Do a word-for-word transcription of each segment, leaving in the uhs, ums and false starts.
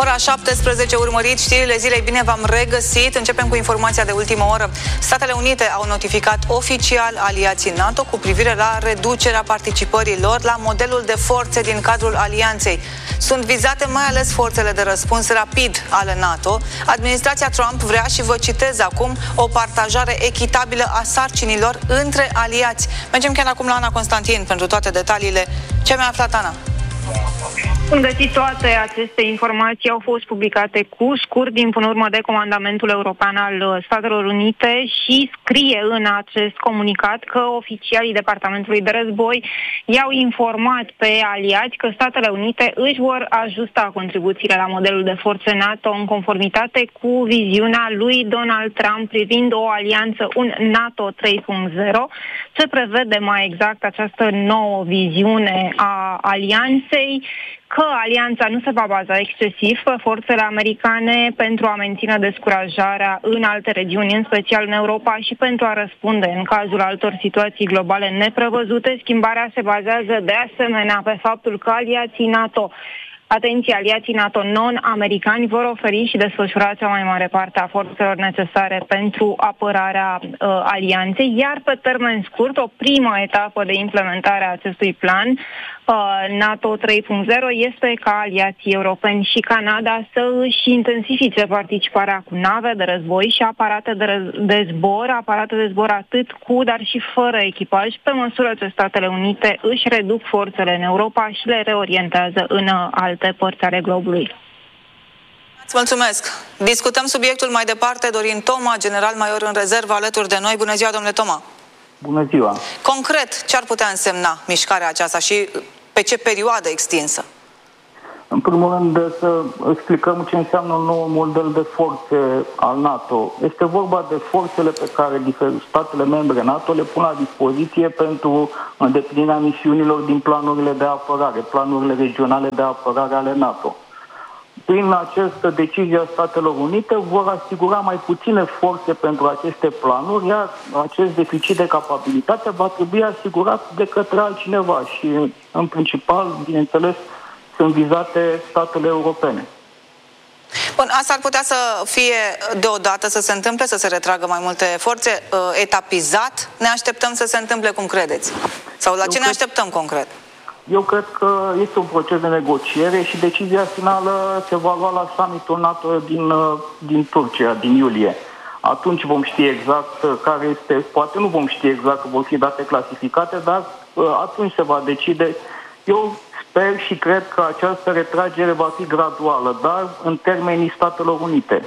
Ora șaptesprezece, urmăriți știrile zilei, bine v-am regăsit. Începem cu informația de ultimă oră. Statele Unite au notificat oficial aliații NATO cu privire la reducerea participării lor la modelul de forțe din cadrul alianței. Sunt vizate mai ales forțele de răspuns rapid ale NATO. Administrația Trump vrea, și vă citez acum, o partajare echitabilă a sarcinilor între aliați. Mergem chiar acum la Ana Constantin pentru toate detaliile. Ce mi-a aflat, Ana? În găsit, toate aceste informații au fost publicate cu scurt timp în urmă de Comandamentul European al Statelor Unite și scrie în acest comunicat că oficialii Departamentului de Război i-au informat pe aliați că Statele Unite își vor ajusta contribuțiile la modelul de forțe NATO în conformitate cu viziunea lui Donald Trump privind o alianță, un NATO trei punct zero. Ce prevede mai exact această nouă viziune a alianței? Că alianța nu se va baza excesiv pe forțele americane pentru a menține descurajarea în alte regiuni, în special în Europa, și pentru a răspunde în cazul altor situații globale neprevăzute. Schimbarea se bazează de asemenea pe faptul că aliații NATO Atenție, aliații NATO non-americani vor oferi și desfășura cea mai mare parte a forțelor necesare pentru apărarea uh, alianței, iar pe termen scurt, o primă etapă de implementare a acestui plan, uh, NATO trei punct zero, este ca aliații europeni și Canada să își intensifice participarea cu nave de război și aparate de, răz- de zbor, aparate de zbor atât cu, dar și fără echipaj, pe măsură ce Statele Unite își reduc forțele în Europa și le reorientează în uh, alte părți ale globului. Îți mulțumesc. Discutăm subiectul mai departe. Dorin Toma, general major în rezervă, alături de noi. Bună ziua, domnule Toma. Bună ziua. Concret, ce ar putea însemna mișcarea aceasta și pe ce perioadă extinsă? În primul rând, să explicăm ce înseamnă un nou model de forțe al NATO. Este vorba de forțele pe care statele membre NATO le pun la dispoziție pentru îndeplinirea misiunilor din planurile de apărare, planurile regionale de apărare ale NATO. Prin această decizie a Statelor Unite vor asigura mai puține forțe pentru aceste planuri, iar acest deficit de capabilitate va trebui asigurat de către altcineva și, în principal, bineînțeles, sunt vizate statele europene. Bun, asta ar putea să fie deodată, să se întâmple, să se retragă mai multe forțe, etapizat. Ne așteptăm să se întâmple, cum credeți? Sau la Eu ce ne cred... așteptăm concret? Eu cred că este un proces de negociere și decizia finală se va lua la summitul NATO din, din Turcia, din iulie. Atunci vom ști exact care este, poate nu vom ști exact că vor fi date clasificate, dar atunci se va decide. Eu sper și cred că această retragere va fi graduală, dar în termenii Statelor Unite.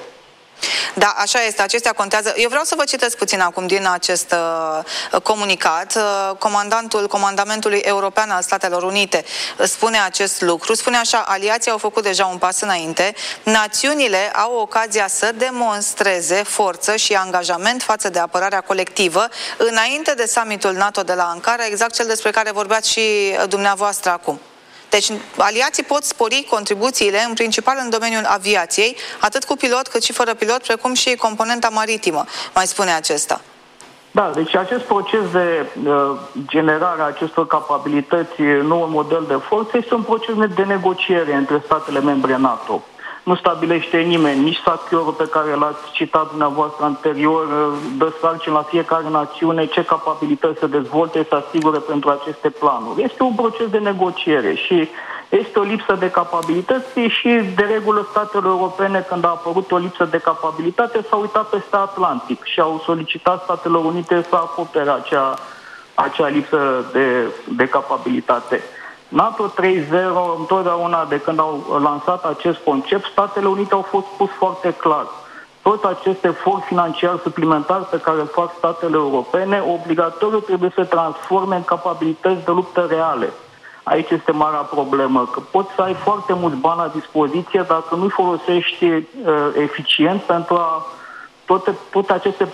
Da, așa este, acestea contează. Eu vreau să vă citesc puțin acum din acest uh, comunicat. Uh, comandantul Comandamentului European al Statelor Unite spune acest lucru. Spune așa: aliații au făcut deja un pas înainte. Națiunile au ocazia să demonstreze forță și angajament față de apărarea colectivă înainte de summitul NATO de la Ankara, exact cel despre care vorbeați și dumneavoastră acum. Deci aliații pot spori contribuțiile, în principal în domeniul aviației, atât cu pilot cât și fără pilot, precum și componenta maritimă, mai spune acesta. Da, deci acest proces de uh, generare a acestor capabilități, nou model de forță, este un proces de negociere între statele membre NATO. Nu stabilește nimeni, nici SACEUR pe care l-ați citat dumneavoastră anterior, dă sarcini la fiecare națiune ce capabilități să dezvolte, să asigure pentru aceste planuri. Este un proces de negociere și este o lipsă de capabilități și de regulă statele europene, când a apărut o lipsă de capabilitate, s-au uitat peste Atlantic și au solicitat Statelor Unite să acopere acea, acea lipsă de, de capabilitate. NATO trei punct zero, întotdeauna de când au lansat acest concept, Statele Unite au fost spus foarte clar. Tot acest efort financiar suplimentar pe care îl fac statele europene, obligatoriu trebuie să transforme în capabilități de luptă reale. Aici este marea problemă, că poți să ai foarte mulți bani la dispoziție, dacă nu-i folosești uh, eficient pentru a toate, toate aceste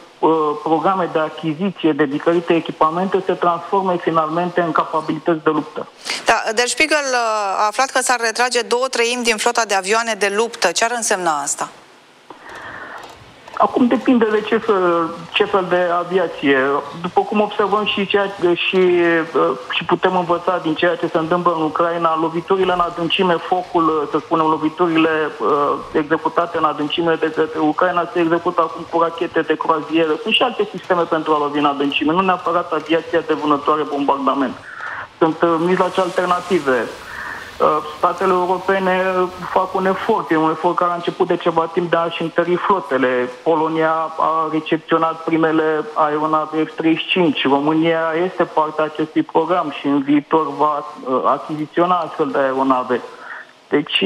programe de achiziție de diferite echipamente se transformă finalmente în capabilități de luptă. Da, Der Spiegel a aflat că s-ar retrage două treimi din flota de avioane de luptă. Ce ar însemna asta? Acum depinde de ce fel, ce fel de aviație. După cum observăm și, ceea, și, și putem învăța din ceea ce se întâmplă în Ucraina, loviturile în adâncime, focul, să spunem, loviturile executate în adâncime de către Ucraina se execută acum cu rachete de croazieră. Sunt și alte sisteme pentru a lovi în adâncime, nu neapărat aviația de vânătoare bombardament. Sunt mijloace alternative. Statele europene fac un efort, e un efort care a început de ceva timp de a-și întări flotele. Polonia a recepționat primele aeronave F treizeci și cinci, România este parte a acestui program și în viitor va achiziționa astfel de aeronave. Deci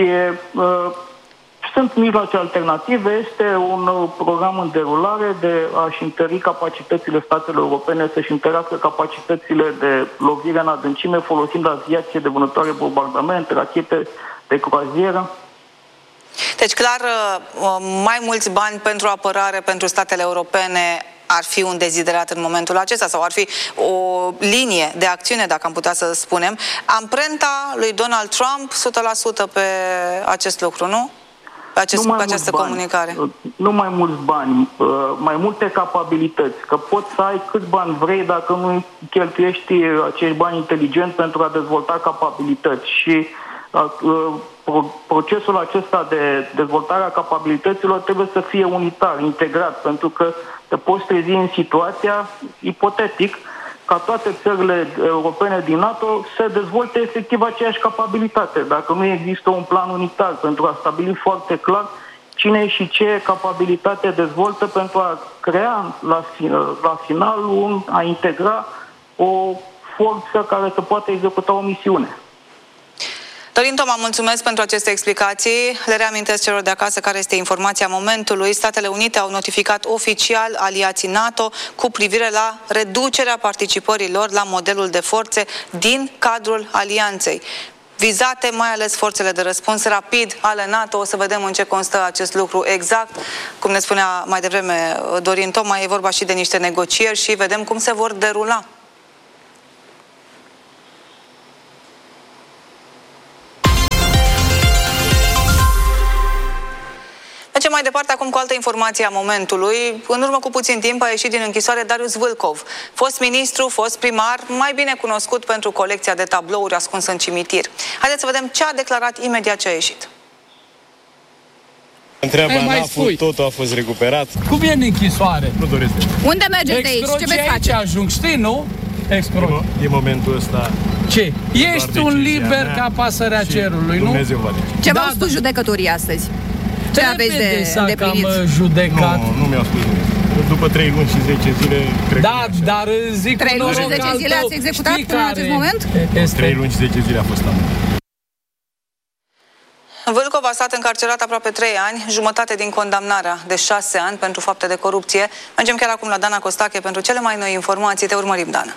sunt mijloace alternative, este un program în derulare de a-și întări capacitățile statelor europene, să-și întărească capacitățile de lovire în adâncime, folosind aviație de vânătoare bombardament, rachete de croazieră. Deci, clar, mai mulți bani pentru apărare pentru statele europene ar fi un deziderat în momentul acesta sau ar fi o linie de acțiune, dacă am putea să spunem. Amprenta lui Donald Trump, o sută la sută pe acest lucru, nu? Pe, acest, pe această bani, comunicare. Nu mai mulți bani, mai multe capabilități. Că poți să ai câți bani vrei dacă nu cheltuiești acești bani inteligent pentru a dezvolta capabilități. Și procesul acesta de dezvoltare a capabilităților trebuie să fie unitar, integrat, pentru că te poți trezi în situația, ipotetic, ca toate țările europene din NATO să dezvolte efectiv aceeași capabilitate. Dacă nu există un plan unitar pentru a stabili foarte clar cine și ce capabilitate dezvoltă pentru a crea la, la final, un, a integra o forță care să poată executa o misiune. Dorin Toma, mulțumesc pentru aceste explicații. Le reamintesc celor de acasă care este informația momentului. Statele Unite au notificat oficial aliații NATO cu privire la reducerea participării lor la modelul de forțe din cadrul alianței. Vizate mai ales forțele de răspuns rapid ale NATO. O să vedem în ce constă acest lucru exact. Cum ne spunea mai devreme Dorin Toma, e vorba și de niște negocieri și vedem cum se vor derula. Mergem mai departe acum cu altă informație a momentului. În urmă cu puțin timp a ieșit din închisoare Darius Vâlcov, fost ministru, fost primar, mai bine cunoscut pentru colecția de tablouri ascuns în cimitir. Haideți să vedem ce a declarat imediat ce a ieșit. Întreaba n-a fost, totul a fost recuperat. Cum e în închisoare? Nu doresc. Unde mergeți de aici? Ce veți face? Aici ajung, știi, nu? Excroci. Din momentul ăsta... Ce? Ești un liber ca pasărea cerului, nu? Dumnezeu va decide. Ce v-au spus judecătorii astăzi? Ce aveți de îndeplinit? Am judecat. Nu, nu mi-au spus nimic. După trei luni și zece zile, cred Da, dar zic trei luni și zece zile ați executat până în acest moment? trei luni și zece zile a fost am. Vâlcov a stat încarcerat aproape trei ani, jumătate din condamnarea de șase ani pentru fapte de corupție. Mergem chiar acum la Dana Costache pentru cele mai noi informații. Te urmărim, Dana.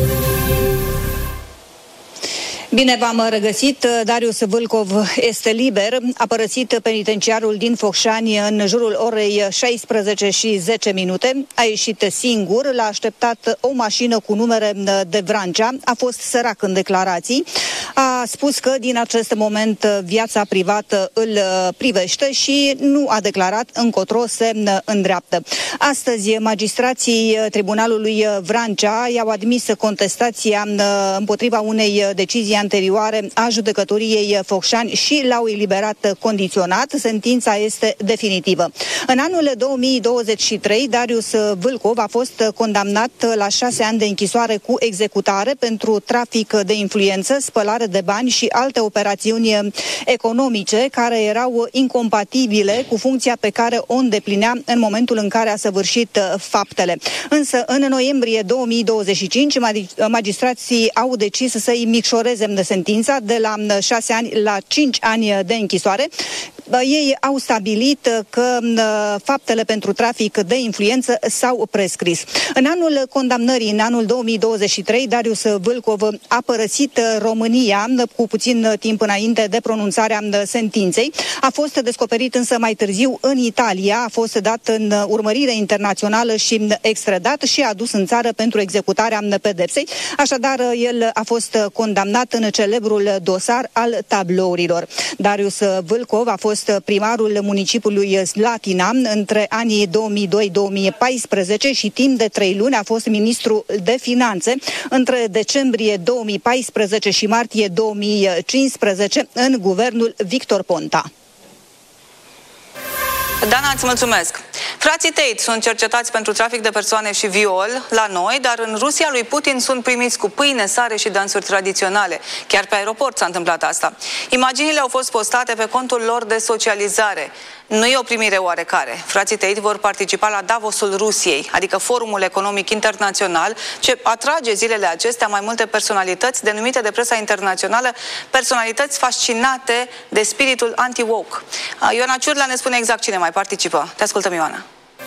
Bine v-am regăsit. Darius Vâlcov este liber. A părăsit penitenciarul din Focșani în jurul orei șaisprezece și zece minute. A ieșit singur, l-a așteptat o mașină cu numere de Vrancea. A fost sărac în declarații. A spus că din acest moment viața privată îl privește și nu a declarat încotro se îndreaptă. Astăzi, magistrații Tribunalului Vrancea i-au admis contestația împotriva unei decizii anterioare a judecătoriei Focșani și l-au eliberat condiționat. Sentința este definitivă. În anul două mii douăzeci și trei, Darius Vâlcov a fost condamnat la șase ani de închisoare cu executare pentru trafic de influență, spălare de bani și alte operațiuni economice care erau incompatibile cu funcția pe care o îndeplinea în momentul în care a săvârșit faptele. Însă, în noiembrie două mii douăzeci și cinci, magistrații au decis să-i micșoreze sentința de la șase ani la cinci ani de închisoare. Ei au stabilit că faptele pentru trafic de influență s-au prescris. În anul condamnării, în anul două mii douăzeci și trei, Darius Vâlcov a părăsit România cu puțin timp înainte de pronunțarea sentinței. A fost descoperit însă mai târziu în Italia, a fost dat în urmărire internațională și extradat și adus în țară pentru executarea pedepsei. Așadar, el a fost condamnat în celebrul dosar al tablourilor. Darius Vâlcov a fost fost primarul municipiului Slatina între anii două mii doi - două mii paisprezece și timp de trei luni a fost ministru de finanțe între decembrie două mii paisprezece și martie două mii cincisprezece în guvernul Victor Ponta. Dana, îți mulțumesc. Frații Tate sunt cercetați pentru trafic de persoane și viol la noi, dar în Rusia lui Putin sunt primiți cu pâine, sare și dansuri tradiționale. Chiar pe aeroport s-a întâmplat asta. Imaginile au fost postate pe contul lor de socializare. Nu e o primire oarecare. Frații Tate vor participa la Davosul Rusiei, adică Forumul Economic Internațional, ce atrage zilele acestea mai multe personalități denumite de presa internațională personalități fascinate de spiritul anti-woke. Ioana Ciurla ne spune exact cine mai participă. Te ascultăm, Ioana.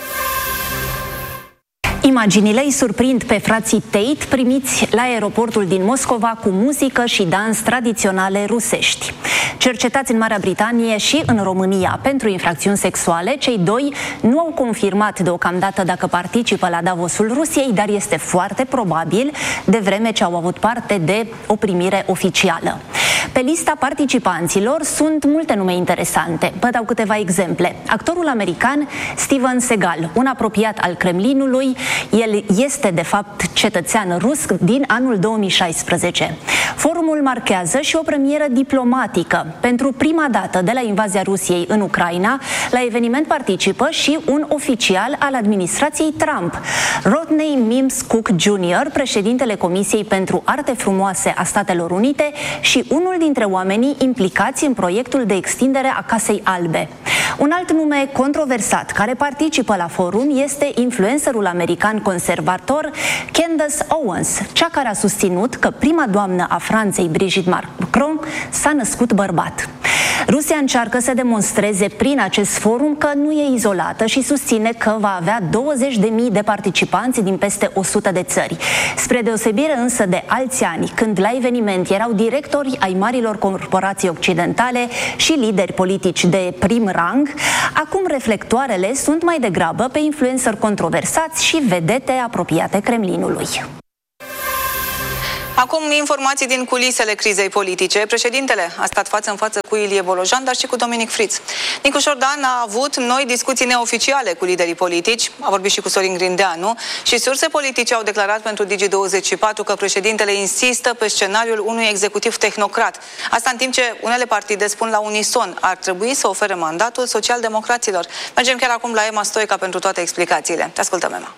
Imaginile îi surprind pe frații Tate primiți la aeroportul din Moscova cu muzică și dans tradiționale rusești. Cercetați în Marea Britanie și în România pentru infracțiuni sexuale, cei doi nu au confirmat deocamdată dacă participă la Davosul Rusiei, dar este foarte probabil, de vreme ce au avut parte de o primire oficială. Pe lista participanților sunt multe nume interesante. Vă dau câteva exemple. Actorul american Steven Seagal, un apropiat al Kremlinului, el este de fapt cetățean rus din anul două mii șaisprezece. Forumul marchează și o premieră diplomatică. Pentru prima dată de la invazia Rusiei în Ucraina, la eveniment participă și un oficial al administrației Trump, Rodney Mims Cook junior, președintele Comisiei pentru Arte Frumoase a Statelor Unite și unul dintre oamenii implicați în proiectul de extindere a Casei Albe. Un alt nume controversat care participă la forum este influencerul american conservator Candace Owens, cea care a susținut că prima doamnă a Franței, Brigitte Macron, s-a născut bărbat. Rusia încearcă să demonstreze prin acest forum că nu e izolată și susține că va avea douăzeci de mii de participanți din peste o sută de țări. Spre deosebire însă de alți ani, când la eveniment erau directori ai marilor corporații occidentale și lideri politici de prim rang, acum reflectoarele sunt mai degrabă pe influencer controversați și vedete apropiate Kremlinului. Acum informații din culisele crizei politice. Președintele a stat față în față cu Ilie Bolojan, dar și cu Dominic Friț. Nicu Șordan a avut noi discuții neoficiale cu liderii politici, a vorbit și cu Sorin Grindeanu și surse politice au declarat pentru Digi douăzeci și patru că președintele insistă pe scenariul unui executiv tehnocrat. Asta în timp ce unele partide spun la unison ar trebui să ofere mandatul social-democraților. Mergem chiar acum la Emma Stoica pentru toate explicațiile. Te ascultăm, Emma.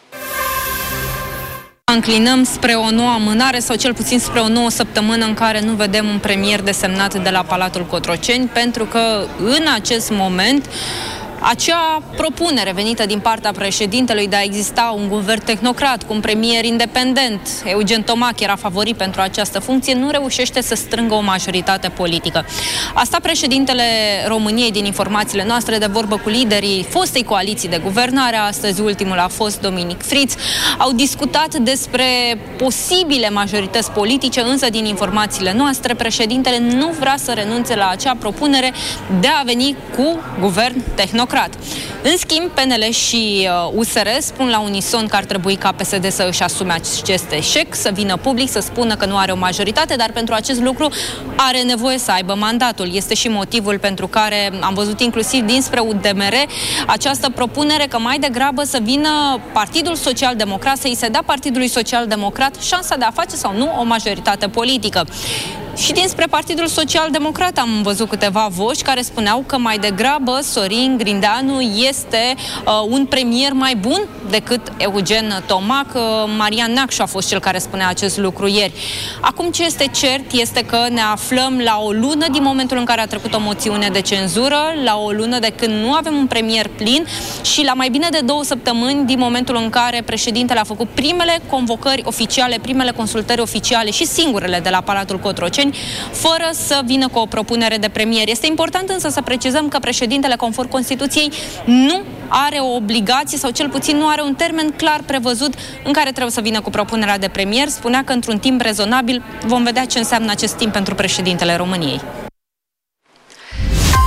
Înclinăm spre o nouă amânare sau cel puțin spre o nouă săptămână în care nu vedem un premier desemnat de la Palatul Cotroceni, pentru că în acest moment acea propunere venită din partea președintelui de a exista un guvern tehnocrat cu un premier independent, Eugen Tomac era favorit pentru această funcție, nu reușește să strângă o majoritate politică. Asta președintele României, din informațiile noastre, de vorbă cu liderii fostei coaliții de guvernare, astăzi ultimul a fost Dominic Friț, au discutat despre posibile majorități politice, însă din informațiile noastre, președintele nu vrea să renunțe la acea propunere de a veni cu guvern tehnocrat. În schimb, P N L și uh, U S R spun la unison că ar trebui ca P S D să își asume acest eșec, să vină public, să spună că nu are o majoritate, dar pentru acest lucru are nevoie să aibă mandatul. Este și motivul pentru care am văzut inclusiv dinspre U D M R această propunere că mai degrabă să vină Partidul Social-Democrat, să îi se dea Partidului Social-Democrat șansa de a face sau nu o majoritate politică. Și dinspre Partidul Social-Democrat am văzut câteva voci care spuneau că mai degrabă Sorin Grindeanu este uh, un premier mai bun decât Eugen Tomac. Uh, Marian Neacșu a fost cel care spunea acest lucru ieri. Acum ce este cert este că ne aflăm la o lună din momentul în care a trecut o moțiune de cenzură, la o lună de când nu avem un premier plin și la mai bine de două săptămâni din momentul în care președintele a făcut primele convocări oficiale, primele consultări oficiale și singurele de la Palatul Cotroceni, fără să vină cu o propunere de premier. Este important însă să precizăm că președintele, conform Constituției, nu are o obligație sau cel puțin nu are un termen clar prevăzut în care trebuie să vină cu propunerea de premier. Spunea că într-un timp rezonabil vom vedea ce înseamnă acest timp pentru președintele României.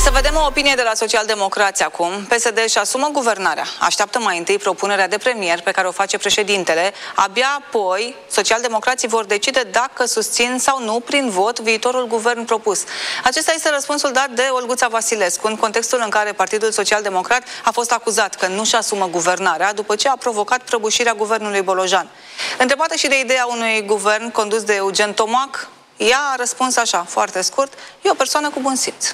Să vedem o opinie de la socialdemocrați acum. P S D își asumă guvernarea. Așteaptă mai întâi propunerea de premier pe care o face președintele. Abia apoi, socialdemocrații vor decide dacă susțin sau nu prin vot viitorul guvern propus. Acesta este răspunsul dat de Olguța Vasilescu în contextul în care Partidul Social-Democrat a fost acuzat că nu-și asumă guvernarea după ce a provocat prăbușirea guvernului Bolojan. Întrebată și de ideea unui guvern condus de Eugen Tomac, ea a răspuns așa, foarte scurt: e o persoană cu bun simț.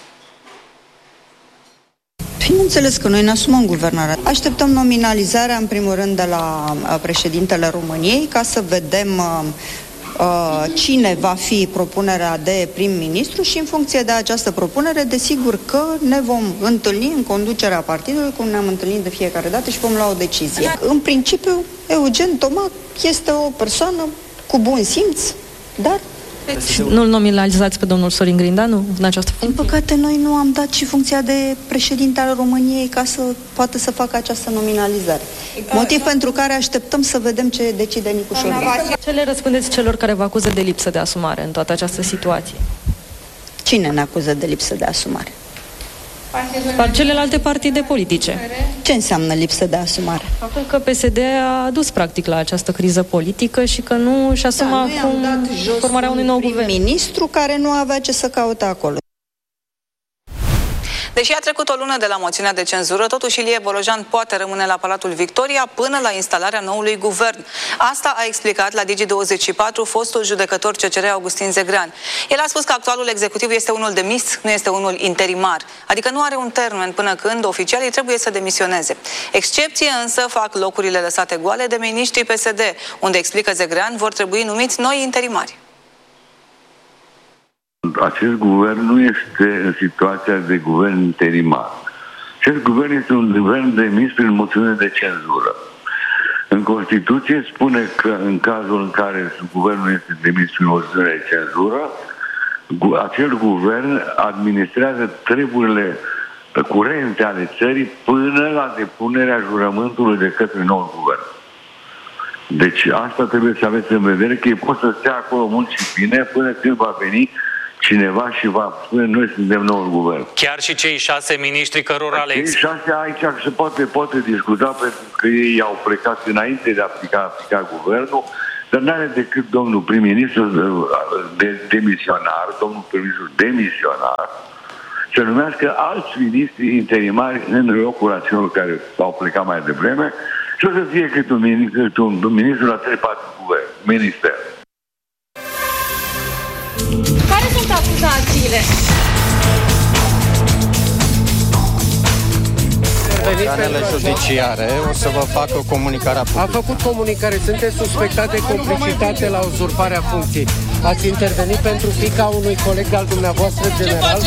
Bineînțeles că noi ne asumăm guvernarea. Așteptăm nominalizarea, în primul rând, de la președintele României, ca să vedem uh, uh, cine va fi propunerea de prim-ministru și, în funcție de această propunere, desigur că ne vom întâlni în conducerea partidului, cum ne-am întâlnit de fiecare dată, și vom lua o decizie. În principiu, Eugen Tomac este o persoană cu bun simț, dar... Nu-l nominalizați pe domnul Sorin Grindeanu în această funcție? Din păcate, noi nu am dat și funcția de președinte al României ca să poată să facă această nominalizare. Motiv pentru care așteptăm să vedem ce decide Nicu Șordan. Ce le răspundeți celor care vă acuză de lipsă de asumare în toată această situație? Cine ne acuză de lipsă de asumare? Par celelalte partide politice. Ce înseamnă lipsă de asumare? Faptul că P S D a adus practic la această criză politică și că nu își asuma da, acum formarea unui nou guvern. Ministru care nu avea ce să caute acolo. Deși a trecut o lună de la moțiunea de cenzură, totuși Ilie Bolojan poate rămâne la Palatul Victoria până la instalarea noului guvern. Asta a explicat la Digi douăzeci și patru fostul judecător C C R Augustin Zegrean. El a spus că actualul executiv este unul demis, nu este unul interimar, adică nu are un termen până când oficialii trebuie să demisioneze. Excepție însă fac locurile lăsate goale de miniștrii P S D, unde, explică Zegrean, vor trebui numiți noi interimari. Acest guvern nu este în situația de guvern interimar. Acest guvern este un guvern demis prin moțiune de cenzură. În Constituție spune că în cazul în care guvernul este demis prin moțiune de cenzură, acel guvern administrează treburile curente ale țării până la depunerea jurământului de către noul guvern. Deci asta trebuie să aveți în vedere, că ei pot să stea acolo mult și bine până când va veni cineva și va spune: noi suntem noul guvern. Chiar și cei șase miniștri cărora le Cei șase aici se poate, poate discuta, pentru că ei au plecat înainte de a aplica, aplica guvernul, dar nu are decât domnul prim-ministru de, demisionar, domnul prim-ministru demisionar, să numească alți miniștri interimari în locul acelor care au plecat mai devreme și o să fie cât un ministru, un, un ministru la trei patru guvern, minister. Care sunt acuzațiile? Organele judiciare o să vă facă comunicarea publică. A făcut comunicare. Sunteți suspectat de complicitate la uzurparea funcției. Ați intervenit pentru fiica unui coleg al dumneavoastră general?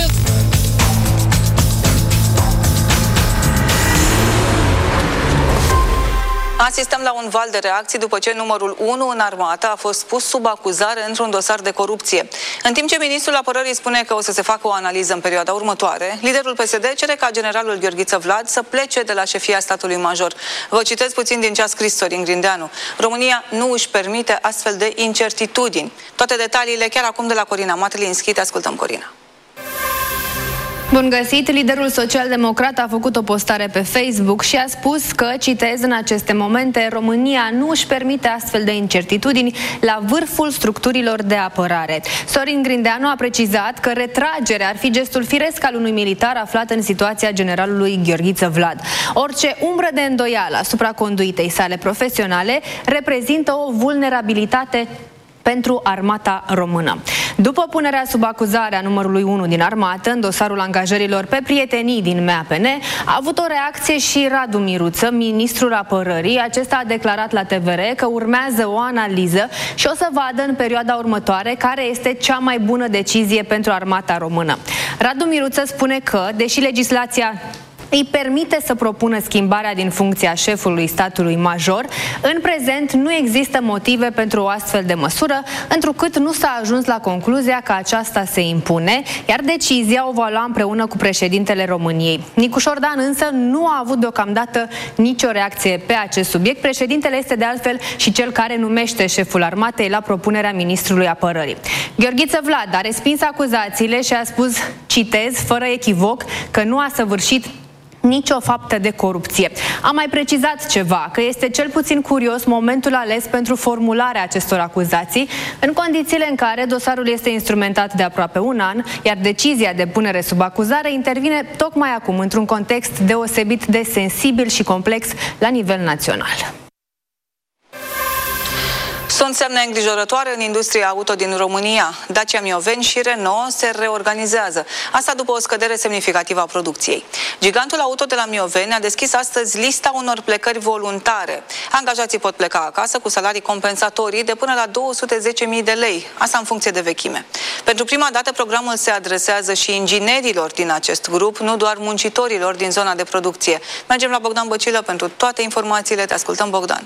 Asistăm la un val de reacții după ce numărul unu în armată a fost pus sub acuzare într-un dosar de corupție. În timp ce ministrul apărării spune că o să se facă o analiză în perioada următoare, liderul P S D cere ca generalul Gheorghiță Vlad să plece de la șefia statului major. Vă citesc puțin din ce a scris Sorin Grindeanu. România nu își permite astfel de incertitudini. Toate detaliile chiar acum de la Corina Matlinski. Te ascultăm, Corina. Bun găsit! Liderul social-democrat a făcut o postare pe Facebook și a spus că, citez, în aceste momente, România nu își permite astfel de incertitudini la vârful structurilor de apărare. Sorin Grindeanu a precizat că retragerea ar fi gestul firesc al unui militar aflat în situația generalului Gheorghiță Vlad. Orice umbră de îndoială asupra conduitei sale profesionale reprezintă o vulnerabilitate pentru armata română. După punerea sub acuzare a numărului unu din armată în dosarul angajărilor pe prietenii din M A P N, a avut o reacție și Radu Miruță, ministrul apărării. Acesta a declarat la T V R că urmează o analiză și o să vadă în perioada următoare care este cea mai bună decizie pentru armata română. Radu Miruță spune că, deși legislația îi permite să propună schimbarea din funcția șefului statului major. În prezent nu există motive pentru o astfel de măsură, întrucât nu s-a ajuns la concluzia că aceasta se impune, iar decizia o va lua împreună cu președintele României. Nicu Șordan însă nu a avut deocamdată nicio reacție pe acest subiect. Președintele este de altfel și cel care numește șeful armatei la propunerea ministrului apărării. Gheorghiță Vlad a respins acuzațiile și a spus, citez, fără echivoc, că nu a săvârșit nicio faptă de corupție. A mai precizat ceva, că este cel puțin curios momentul ales pentru formularea acestor acuzații, în condițiile în care dosarul este instrumentat de aproape un an, iar decizia de punere sub acuzare intervine tocmai acum, într-un context deosebit de sensibil și complex la nivel național. Sunt semne îngrijorătoare în industria auto din România. Dacia Mioveni și Renault se reorganizează. Asta după o scădere semnificativă a producției. Gigantul auto de la Mioveni a deschis astăzi lista unor plecări voluntare. Angajații pot pleca acasă cu salarii compensatorii de până la două sute zece mii de lei. Asta în funcție de vechime. Pentru prima dată, programul se adresează și inginerilor din acest grup, nu doar muncitorilor din zona de producție. Mergem la Bogdan Băcilă pentru toate informațiile. Te ascultăm, Bogdan.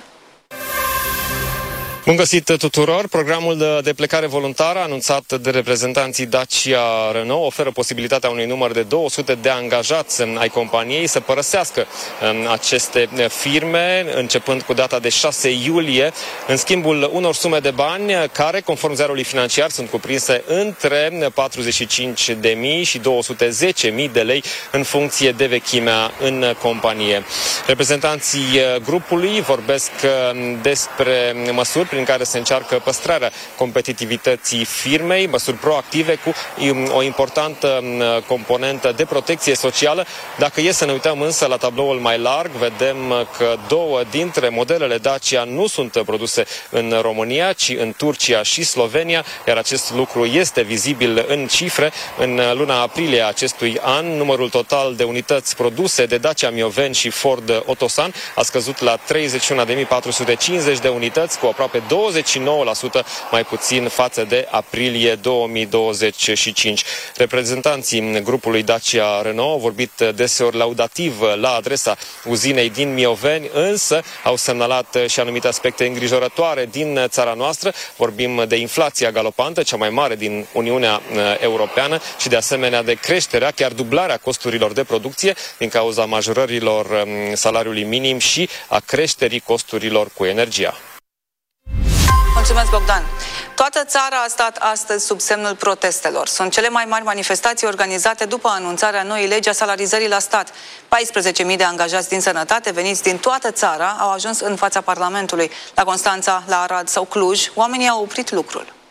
Bun găsit tuturor! Programul de, de plecare voluntară anunțat de reprezentanții Dacia Renault oferă posibilitatea unui număr de două sute de angajați ai companiei să părăsească aceste firme, începând cu data de șase iulie, în schimbul unor sume de bani care, conform ziarului financiar, sunt cuprinse între patruzeci și cinci de mii și două sute zece mii de lei în funcție de vechimea în companie. Reprezentanții grupului vorbesc despre măsuri prin care se încearcă păstrarea competitivității firmei, măsuri proactive cu o importantă componentă de protecție socială. Dacă e să ne uităm însă la tabloul mai larg, vedem că două dintre modelele Dacia nu sunt produse în România, ci în Turcia și Slovenia, iar acest lucru este vizibil în cifre. În luna aprilie acestui an, numărul total de unități produse de Dacia Mioveni și Ford Otosan a scăzut la treizeci și unu de mii patru sute cincizeci de unități, cu aproape douăzeci și nouă la sută mai puțin față de aprilie două mii douăzeci și cinci. Reprezentanții grupului Dacia Renault au vorbit deseori laudativ la adresa uzinei din Mioveni, însă au semnalat și anumite aspecte îngrijorătoare din țara noastră. Vorbim de inflația galopantă, cea mai mare din Uniunea Europeană, și de asemenea de creșterea, chiar dublarea costurilor de producție din cauza majorărilor salariului minim și a creșterii costurilor cu energia. Mulțumesc, Bogdan. Toată țara a stat astăzi sub semnul protestelor. Sunt cele mai mari manifestații organizate după anunțarea noii legi a salarizării la stat. paisprezece mii de angajați din sănătate veniți din toată țara au ajuns în fața Parlamentului. La Constanța, la Arad sau Cluj, oamenii au oprit lucrul.